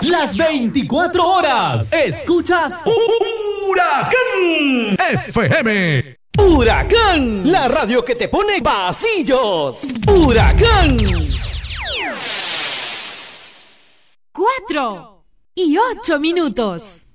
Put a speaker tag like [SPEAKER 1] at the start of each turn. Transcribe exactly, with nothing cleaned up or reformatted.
[SPEAKER 1] Las veinticuatro horas. Escuchas Huracán F M.
[SPEAKER 2] Huracán, la radio que te pone pasillos. Huracán.
[SPEAKER 3] Cuatro y ocho minutos.